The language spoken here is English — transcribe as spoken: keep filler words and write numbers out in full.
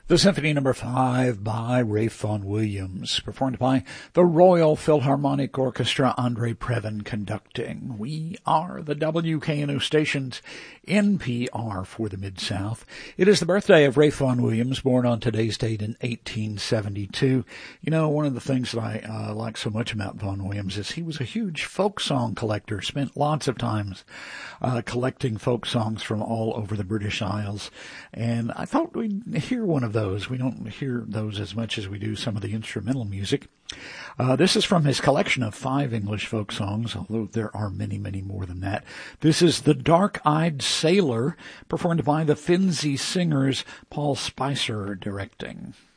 The Symphony Number Five by Ralph Vaughan Williams, performed by the Royal Philharmonic Orchestra, Andre Previn conducting. We are the W K N O station's N P R for the Mid-South. It is the birthday of Ralph Vaughan Williams, born on today's date in eighteen seventy-two. You know, one of the things that I uh, like so much about Vaughan Williams is he was a huge folk song collector, spent lots of times uh, collecting folk songs from all over the British Isles, and I thought we'd hear one of those. We don't hear those as much as we do some of the instrumental music. Uh, this is from his collection of five English folk songs, although there are many, many more than that. This is The Dark-Eyed Sailor, performed by the Finzi Singers, Paul Spicer directing.